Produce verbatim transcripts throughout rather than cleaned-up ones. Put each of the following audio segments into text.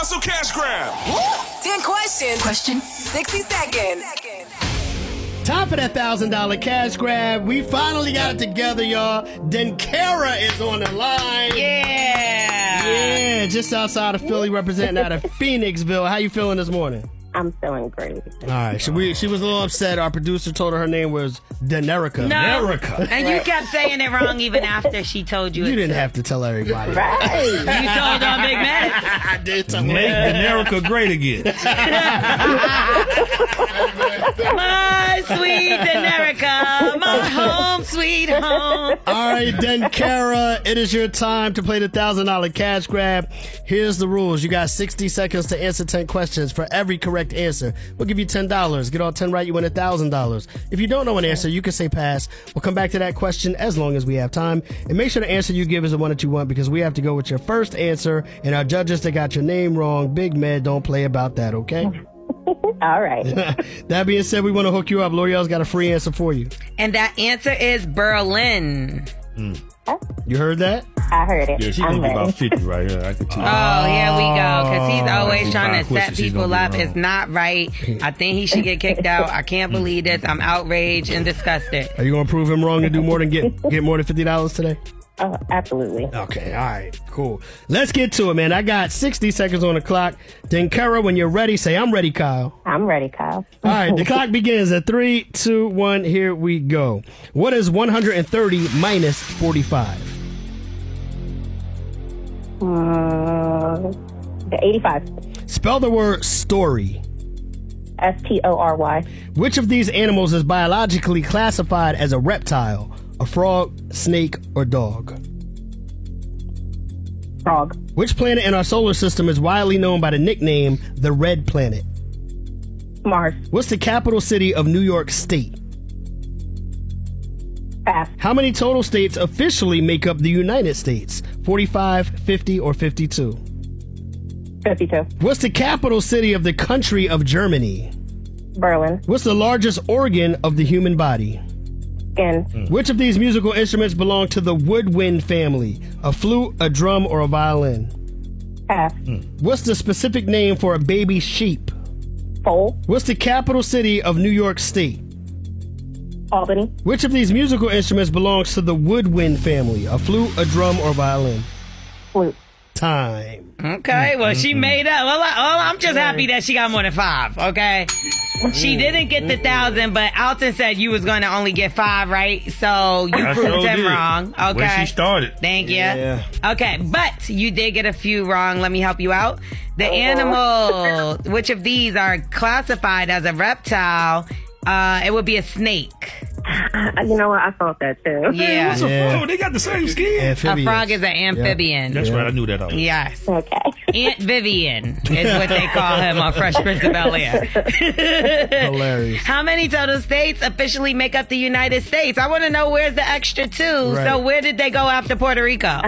Hustle Cash Grab. ten questions. Question. sixty seconds. Time for that one thousand dollars cash grab. We finally got it together, y'all. Denkara is on the line. Yeah. Yeah, just outside of Philly, representing out of Phoenixville. How you feeling this morning? I'm feeling great. All right, so we, she was a little upset. Our producer told her her name was Denerica. No. Denerica. And you kept saying it wrong even after she told you You it didn't too. have to tell everybody. Right. You told on Big Mac. I did tell Make her. Denerica great again. My sweet Denerica, my home sweet home. All right, Denkara, it is your time to play the one thousand dollars cash grab. Here's the rules. You got sixty seconds to answer ten questions. For every correct answer, we'll give you ten dollars. Get all ten right, you win one thousand dollars. If you don't know an answer, you can say pass. We'll come back to that question as long as we have time. And make sure the answer you give is the one that you want, because we have to go with your first answer. And our judges that got your name wrong, Big Med, don't play about that, okay? All right. That being said, we want to hook you up. L'Oreal's got a free answer for you. And that answer is Berlin. You heard that? I heard it. Yeah, she's I'm gonna be ready. about fifty right here. I can tell. Oh, here we go. Because he's always Five trying to set questions, she's people gonna up. be It's wrong. not right. I think he should get kicked out. I can't believe this. I'm outraged and disgusted. Are you going to prove him wrong and do more than get get more than fifty dollars today? Oh, absolutely. Okay, all right, cool. Let's get to it, man. I got sixty seconds on the clock. Denkara, when you're ready, say, I'm ready, Kyle. I'm ready, Kyle. All right, the clock begins at three, two, one. Here we go. What is one hundred thirty minus forty-five? Uh, the eighty-five. Spell the word story. S T O R Y. Which of these animals is biologically classified as a reptile? A frog, snake, or dog? Frog. Which planet in our solar system is widely known by the nickname the Red Planet? Mars. What's the capital city of New York State? Pass. How many total states officially make up the United States? forty-five, fifty, or fifty-two? fifty-two. What's the capital city of the country of Germany? Berlin. What's the largest organ of the human body? Skin. Which of these musical instruments belong to the woodwind family? A flute, a drum, or a violin? Pass. What's the specific name for a baby sheep? Foal. What's the capital city of New York State? Albany. Which of these musical instruments belongs to the woodwind family? A flute, a drum, or violin? Flute. Time. Okay, well, she made up. Well, I, well, I'm just happy that she got more than five, okay? She didn't get the thousand, but Alton said you was going to only get five, right? So you I proved sure him did. wrong, okay? When she started. Thank you. Yeah. Okay, but you did get a few wrong. Let me help you out. The animal, which of these are classified as a reptile? Uh, it would be a snake. You know what? I thought that too. Yeah. What's a Yeah. frog? They got the same skin. A Amphibious. frog is an amphibian. That's right. I knew that already. Yes. Okay. Aunt Vivian is what they call him on Fresh Prince of Bel-Air. Hilarious. How many total states officially make up the United States? I want to know where's the extra two. Right. So where did they go after Puerto Rico?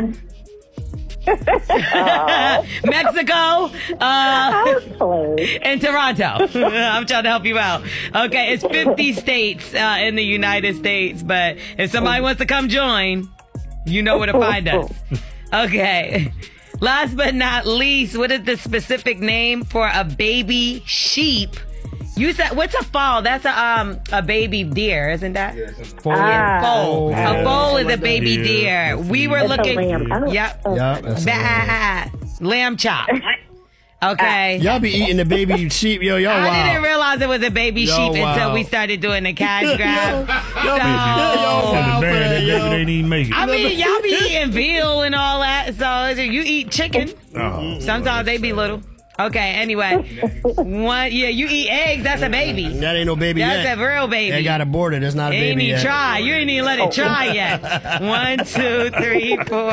Mexico uh, Close. and Toronto. I'm trying to help you out. Okay, it's fifty states uh, in the United States, but if somebody wants to come join, you know where to find us. Okay. Last but not least, what is the specific name for a baby sheep? You said, what's a foal? That's a um a baby deer, isn't that? Ah. Foal. Yeah. A foal is a baby Yeah. deer. We were It's a looking. lamb. Oh. Yep. Yeah, that's Bah. Lamb chop. Okay. Y'all be eating the baby sheep, yo. Y'all I wild. didn't realize it was a baby Yo, sheep until wow. we started doing the cash grab. Yo, So- yo, And wow the for man, that, that yo. baby didn't even make it. I mean, y'all be eating veal and all that. So you eat chicken. Oh, Sometimes they be little. Okay, anyway. One, yeah, you eat eggs. That's a baby. That ain't no baby That's yet. a real baby. They got aborted. It's not a Ain't baby even yet. try. You ain't even let it try yet. One, two, three, four.